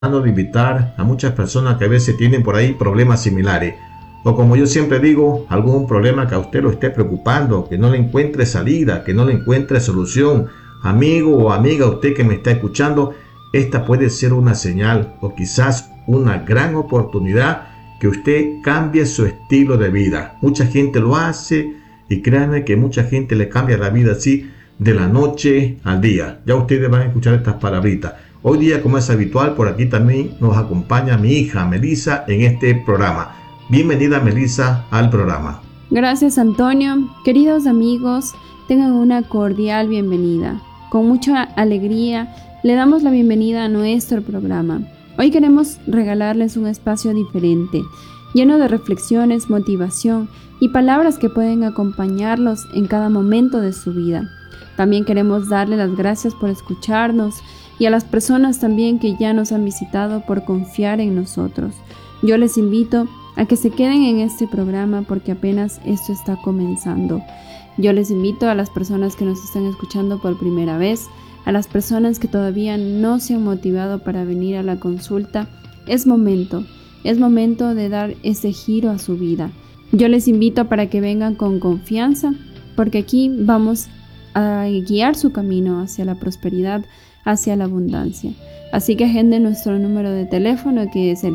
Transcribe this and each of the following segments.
de invitar a muchas personas que a veces tienen por ahí problemas similares. O como yo siempre digo, algún problema que a usted lo esté preocupando, que no le encuentre salida, que no le encuentre solución. Amigo o amiga, usted que me está escuchando, esta puede ser una señal o quizás una gran oportunidad que usted cambie su estilo de vida. Mucha gente lo hace y créanme que mucha gente le cambia la vida así de la noche al día. Ya ustedes van a escuchar estas palabritas. Hoy día, como es habitual, por aquí también nos acompaña mi hija Melissa en este programa. Bienvenida, Melissa, al programa. Gracias, Antonio. Queridos amigos, tengan una cordial bienvenida. Con mucha alegría le damos la bienvenida a nuestro programa. Hoy queremos regalarles un espacio diferente, lleno de reflexiones, motivación y palabras que pueden acompañarlos en cada momento de su vida. También queremos darle las gracias por escucharnos y a las personas también que ya nos han visitado por confiar en nosotros. Yo les invito a que se queden en este programa porque apenas esto está comenzando. Yo les invito a las personas que nos están escuchando por primera vez, a las personas que todavía no se han motivado para venir a la consulta, es momento de dar ese giro a su vida. Yo les invito para que vengan con confianza porque aquí vamos a guiar su camino hacia la prosperidad, hacia la abundancia. Así que agenden nuestro número de teléfono que es el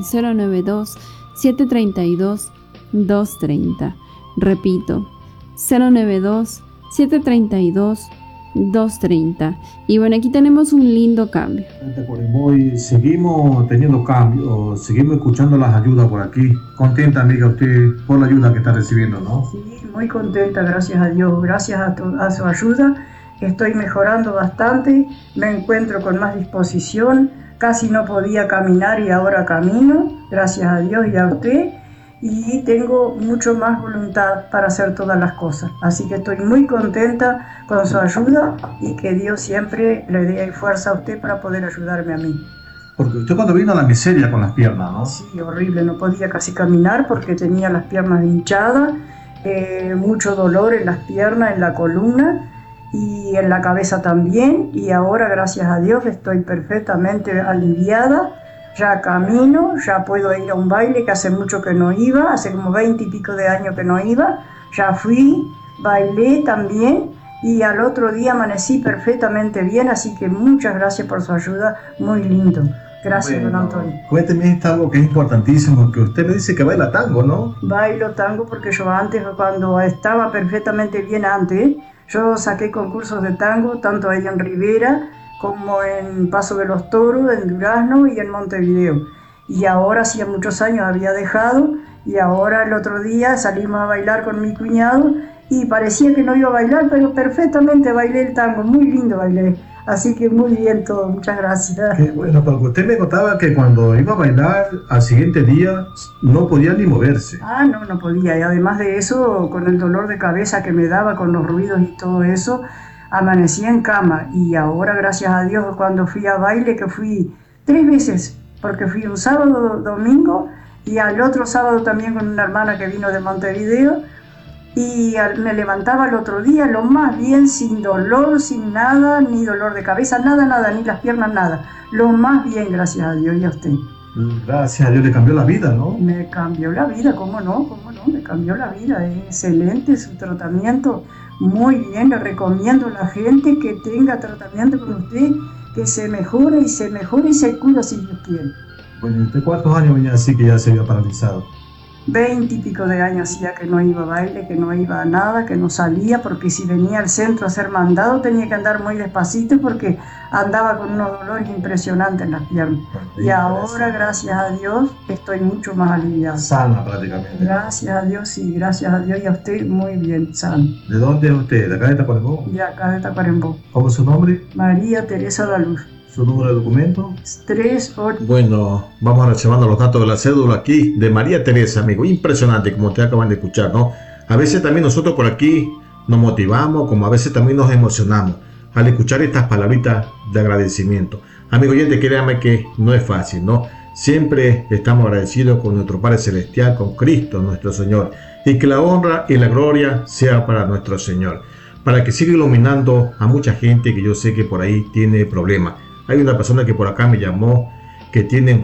092-732-230. Repito, 092-732-230. Y bueno, aquí tenemos un lindo cambio. Hoy seguimos teniendo cambios, seguimos escuchando las ayudas por aquí. Contenta, amiga, usted por la ayuda que está recibiendo, ¿no? Sí, muy contenta, gracias a Dios, gracias a su ayuda. Estoy mejorando bastante, me encuentro con más disposición, casi no podía caminar y ahora camino, gracias a Dios y a usted, y tengo mucho más voluntad para hacer todas las cosas. Así que estoy muy contenta con su ayuda y que Dios siempre le dé fuerza a usted para poder ayudarme a mí. Porque usted cuando vino a la miseria con las piernas, ¿no? Sí, horrible, no podía casi caminar porque tenía las piernas hinchadas, mucho dolor en las piernas, en la columna, y en la cabeza también, y ahora gracias a Dios estoy perfectamente aliviada, ya camino, ya puedo ir a un baile que hace mucho que no iba, hace como 20 y pico de años que no iba, ya fui, bailé también y al otro día amanecí perfectamente bien, así que muchas gracias por su ayuda, muy lindo. Gracias, bueno, don Antonio. Cuénteme algo que es importantísimo, que usted me dice que baila tango, ¿no? Bailo tango porque yo antes, cuando estaba perfectamente bien antes, yo saqué concursos de tango, tanto ahí en Rivera, como en Paso de los Toros, en Durazno y en Montevideo. Y ahora, hacía muchos años había dejado, y ahora el otro día salimos a bailar con mi cuñado, y parecía que no iba a bailar, pero perfectamente bailé el tango, muy lindo bailé. Así que muy bien todo, muchas gracias. Qué bueno, porque usted me contaba que cuando iba a bailar al siguiente día no podía ni moverse. No podía. Y además de eso, con el dolor de cabeza que me daba, con los ruidos y todo eso, amanecí en cama. Y ahora, gracias a Dios, cuando fui a baile, que fui 3 veces, porque fui un sábado, domingo, y al otro sábado también con una hermana que vino de Montevideo, y me levantaba el otro día lo más bien, sin dolor, sin nada, ni dolor de cabeza, nada, ni las piernas, nada. Lo más bien, gracias a Dios y a usted. Gracias a Dios, le cambió la vida, ¿no? Me cambió la vida, ¿cómo no? Me cambió la vida, es excelente su tratamiento, muy bien, le recomiendo a la gente que tenga tratamiento con usted, que se mejore y se cura si Dios quiere. Bueno, ¿usted cuántos años venía así que ya se había paralizado? 20 y pico de años hacía que no iba a baile, que no iba a nada, que no salía, porque si venía al centro a ser mandado tenía que andar muy despacito porque andaba con unos dolores impresionantes en las piernas. Y ahora, gracias a Dios, estoy mucho más aliviada. Sana prácticamente. Gracias a Dios, sí, gracias a Dios y a usted muy bien, sana. ¿De dónde es usted? ¿De acá de Tacuarembó? De acá de Tacuarembó. ¿Cómo es su nombre? María Teresa Daluz. ¿Su número de documento? 38. Bueno, vamos archivando los datos de la cédula aquí de María Teresa, amigo. Impresionante, como ustedes acaban de escuchar, ¿no? A veces también nosotros por aquí nos motivamos, como a veces también nos emocionamos al escuchar estas palabritas de agradecimiento. Amigo oyente, créame que no es fácil, ¿no? Siempre estamos agradecidos con nuestro Padre Celestial, con Cristo nuestro Señor, y que la honra y la gloria sea para nuestro Señor, para que siga iluminando a mucha gente que yo sé que por ahí tiene problemas. Hay una persona que por acá me llamó que tienen